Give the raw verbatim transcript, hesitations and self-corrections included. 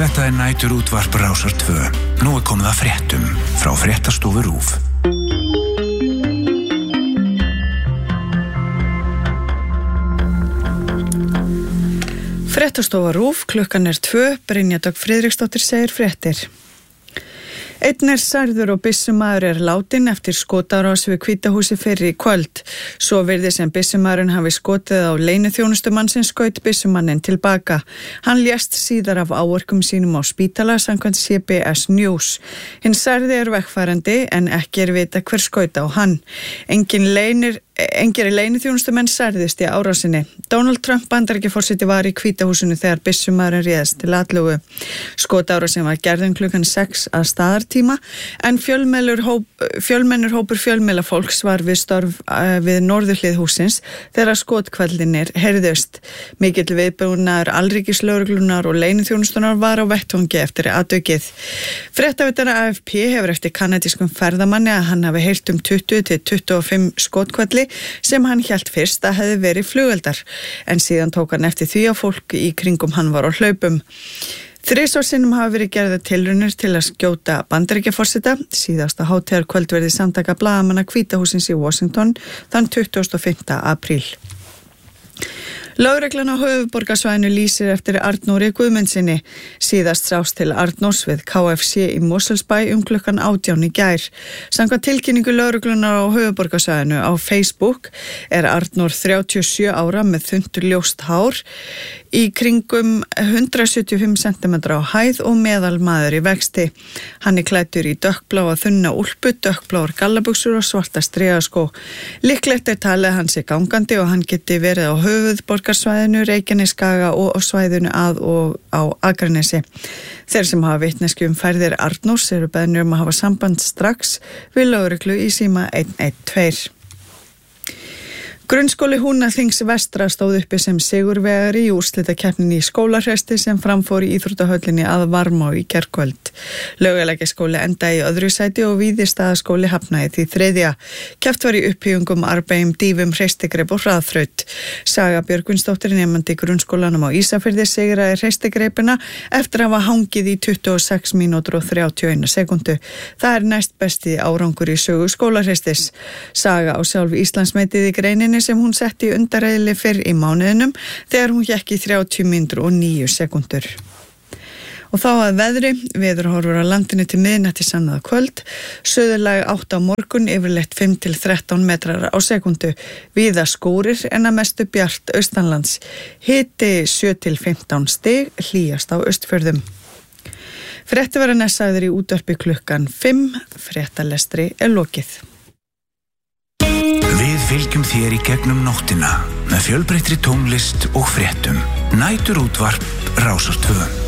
Þetta er nætur útvarp Rásar tvö. Nú er komið að fréttum frá Fréttastofu RÚV. Fréttastofa RÚV, klukkan er tvö, Brynja Dögg Friðriksdóttir segir fréttir. Einn er særður og byssumaður er látinn eftir skotárás við Hvíta húsið fyrr í kvöld. Svo virðist sem byssumaðurinn hafi skotið á leyniþjónustumann sem skaut byssumanninn tilbaka. Hann lést síðar af áverkum sínum á spítala samkvæmt C B S News. Hinn særði er vegfarandi en ekki er vita hver skaut á hann. Engin leynir Engir leyniþjónustumenn særðist í árásinni. Donald Trump Bandaríkjaforseti var í Hvíta húsinu þegar byssumaðurinn réðst til atlögu. Skotárásin var gerðin klukkan sex að staðartíma en hóp, fjölmennur hópur fjölmiðlafólks var við störf uh, við norðurhlið húsins þegar skotkvellinir heyrðust. Mikill viðbúnaður alríkislögreglunar og leyniþjónustunar var á vettvangi eftir atvikið. Fréttaveitari A F P hefur eftir kanadískum ferðamanni að hann hafi heyrt um tuttugu til tuttugu og fimm skotkvelli sem hann hélt fyrst að hefði verið flugeldar, en síðan tók hann eftir því að fólk í kringum hann var á hlaupum. Þrisvar sinnum hafa verið gerðar tilraunir til að skjóta Bandaríkjaforseta. Síðasta hátíðarkvöld verði samtaka blaðamanna Hvíta hússins í Washington þann tuttugasta og fimmta apríl. Lögreglan á höfuðborgarsvæðinu lýsir eftir Arnóri Guðmundsinni. Síðast sást til Arnórs við K F C í Mosfellsbæ um klukkan átján í gær. Samkvæmt tilkynningu lögreglunar á höfuðborgarsvæðinu á Facebook er Arnór þrjátíu og sjö ára með þunnt ljóst hár, í kringum hundrað sjötíu og fimm sentimetra á hæð og meðalmaður í vexti. Hann er klæddur í dökkbláa þunna úlpu, dökkbláar gallabuxur og svarta strigaskó. Líklegt er talið að hann sé gangandi og hann geti verið á höfuðborgarsvæðinu, Reykjanesskaga og á svæðinu að og á Akranesi. Þeir sem hafa vitneskju um ferðir Arnórs eru beðnir um að hafa samband strax við lögreglu í síma einn einn tvö. Grunnskóli Húnaþings vestra stóð uppi sem sigurvegari í úrslitakeppninni í skólahresti sem framfór í íþróttahöllinni að Varmá í gærkvöld. Laugalækjarskóli endaði í öðru sæti og Víðistaðaskóli hafnaði því þriðja. Keppt var í upphýjungum, arbegjum, dýfum, hreistigrip og hraðþraut. Saga Björgvinsdóttir, nemandi í grunnskólanum á Ísafirði, sigraði hreistigripina eftir að hafa hangið í tuttugu og sex mínútur og þrjátíu og eina sekúndu. Það er næst besti árangur í sögu skólahrestis. Saga á sjálf Íslandsmetið í greininni sem hún setti í undarreiðli fyrr í mánuðinum þegar hún gekk í þrjátíu mínútur og níu sekúndur. Og þá að veðri, veðurhorfur á landinu til miðnætti sannaða kvöld, suðurlæg átta á morgun, yfirleitt fimm til þrettán metrar á sekundu, víða skúrir en að mestu bjart austanlands, hiti sjö til fimmtán stig, hlýjast á Austfjörðum. Frétti verða næsagður í útvarpi klukkan fimm, fréttalestri er lokið. Við fylgjum þér í gegnum nóttina með fjölbreyttri tónlist og fréttum. Nætur útvarp Rásar tvö.